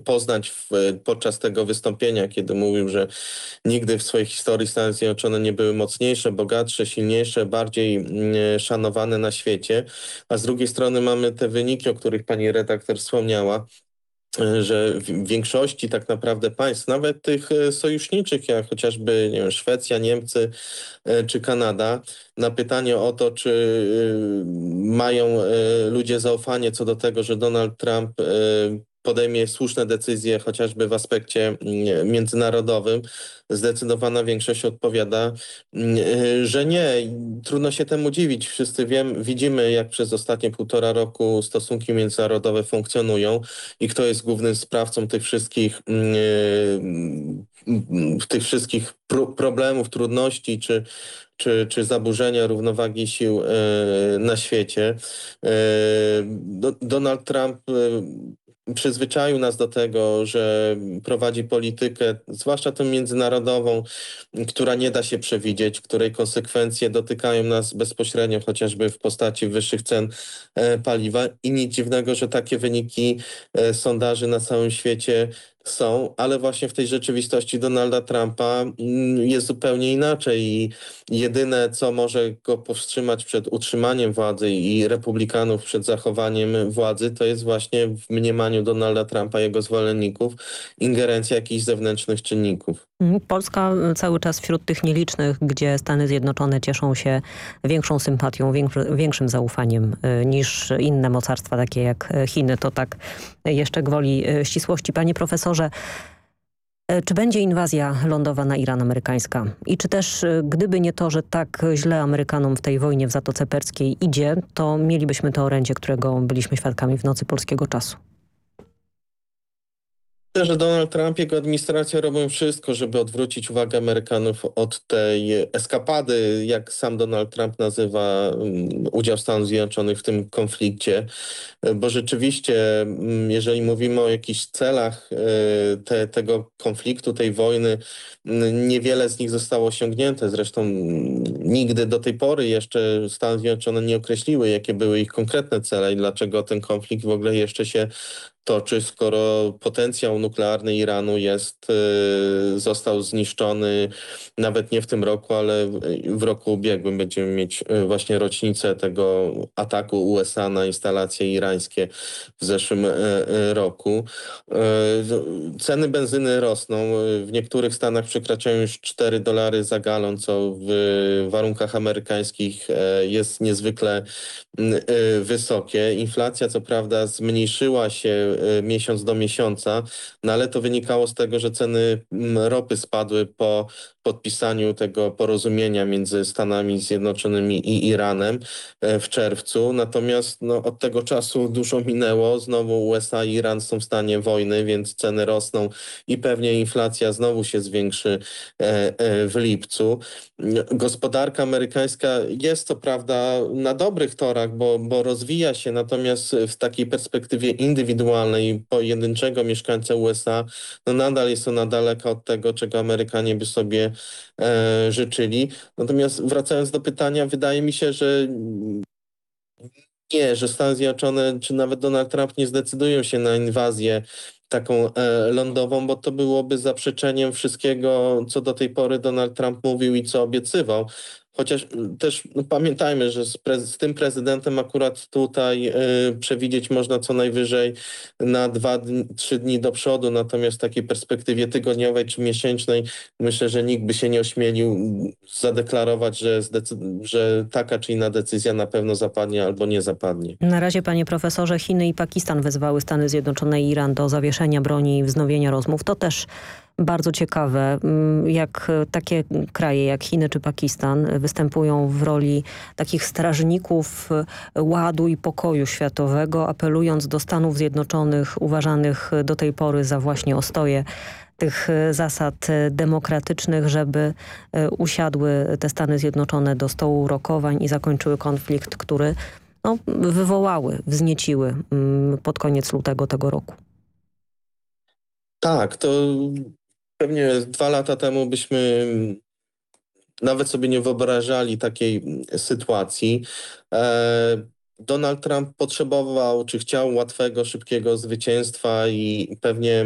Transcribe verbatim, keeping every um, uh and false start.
poznać w, podczas tego wystąpienia, kiedy mówił, że nigdy w swojej historii Stany Zjednoczone nie były mocniejsze, bogatsze, silniejsze, bardziej mm, szanowane na świecie. A z drugiej strony mamy te wyniki, o których pani redaktor wspomniała, że w większości tak naprawdę państw, nawet tych e, sojuszniczych, jak chociażby nie wiem, Szwecja, Niemcy e, czy Kanada, na pytanie o to, czy e, mają e, ludzie zaufanie co do tego, że Donald Trump e, podejmie słuszne decyzje, chociażby w aspekcie mm, międzynarodowym, zdecydowana większość odpowiada, mm, e, że nie. I trudno się temu dziwić. Wszyscy wiem, widzimy, jak przez ostatnie półtora roku stosunki międzynarodowe funkcjonują i kto jest głównym sprawcą tych wszystkich, mm, mm, tych wszystkich pro problemów, trudności czy, czy, czy zaburzenia równowagi sił e, na świecie. E, Do, Donald Trump e, przyzwyczaił nas do tego, że prowadzi politykę, zwłaszcza tę międzynarodową, która nie da się przewidzieć, której konsekwencje dotykają nas bezpośrednio, chociażby w postaci wyższych cen e, paliwa. I nic dziwnego, że takie wyniki e, sondaży na całym świecie są, ale właśnie w tej rzeczywistości Donalda Trumpa mm, jest zupełnie inaczej i jedyne, co może go powstrzymać przed utrzymaniem władzy i republikanów przed zachowaniem władzy, to jest właśnie w mniemaniu Donalda Trumpa, jego zwolenników, ingerencja jakichś zewnętrznych czynników. Mm, Polska cały czas wśród tych nielicznych, gdzie Stany Zjednoczone cieszą się większą sympatią, większy, większym zaufaniem y, niż inne mocarstwa, takie jak Chiny. To tak jeszcze gwoli y, ścisłości. Panie profesorze, y, czy będzie inwazja lądowa na Iran amerykańska? I czy też, y, gdyby nie to, że tak źle Amerykanom w tej wojnie w Zatoce Perskiej idzie, to mielibyśmy to orędzie, którego byliśmy świadkami w nocy polskiego czasu? Myślę, że Donald Trump i jego administracja robią wszystko, żeby odwrócić uwagę Amerykanów od tej eskapady, jak sam Donald Trump nazywa um, udział Stanów Zjednoczonych w tym konflikcie. Bo rzeczywiście, mm, jeżeli mówimy o jakichś celach e, te, tego konfliktu, tej wojny, mm, niewiele z nich zostało osiągnięte. Zresztą mm, nigdy do tej pory jeszcze Stany Zjednoczone nie określiły, jakie były ich konkretne cele i dlaczego ten konflikt w ogóle jeszcze się toczy, skoro potencjał nuklearny Iranu jest, y, został zniszczony nawet nie w tym roku, ale w, w roku ubiegłym. Będziemy mieć y, właśnie rocznicę tego ataku U S A na instalacje irańskie w zeszłym y, y, roku. Y, ceny benzyny rosną. W niektórych stanach przekraczają już cztery dolary za galon, co w warunkach amerykańskich y, jest niezwykle y, wysokie. Inflacja co prawda zmniejszyła się y, miesiąc do miesiąca, no ale to wynikało z tego, że ceny mm, ropy spadły po podpisaniu tego porozumienia między Stanami Zjednoczonymi i Iranem e, w czerwcu. Natomiast no, od tego czasu dużo minęło. Znowu U S A i Iran są w stanie wojny, więc ceny rosną i pewnie inflacja znowu się zwiększy e, e, w lipcu. Gospodarka amerykańska jest to prawda na dobrych torach, bo, bo rozwija się, natomiast w takiej perspektywie indywidualnej pojedynczego mieszkańca U S A no nadal jest ona daleka od tego, czego Amerykanie by sobie e, życzyli. Natomiast wracając do pytania, wydaje mi się, że nie, że Stany Zjednoczone czy nawet Donald Trump nie zdecydują się na inwazję taką e, lądową, bo to byłoby zaprzeczeniem wszystkiego, co do tej pory Donald Trump mówił i co obiecywał. Chociaż mm, też no, pamiętajmy, że z, prez- z tym prezydentem akurat tutaj e, przewidzieć można co najwyżej na dwa, dni, trzy dni do przodu, natomiast w takiej perspektywie tygodniowej czy miesięcznej myślę, że nikt by się nie ośmielił mm, zadeklarować, że, zdecy- że taka czy inna decyzja na pewno zapadnie albo nie zapadnie. Na razie, panie profesorze, Chiny i Pakistan wezwały Stany Zjednoczone i Iran do zawieszenia broni i wznowienia rozmów. To też bardzo ciekawe, mm, jak takie kraje jak Chiny czy Pakistan występują w roli takich strażników e, ładu i pokoju światowego, apelując do Stanów Zjednoczonych, uważanych do tej pory za właśnie ostoję tych e, zasad e, demokratycznych, żeby e, usiadły te Stany Zjednoczone do stołu rokowań i zakończyły konflikt, który no, wywołały, wznieciły mm, pod koniec lutego tego roku. Tak, to pewnie dwa lata temu byśmy nawet sobie nie wyobrażali takiej sytuacji. E, Donald Trump potrzebował, czy chciał łatwego, szybkiego zwycięstwa i pewnie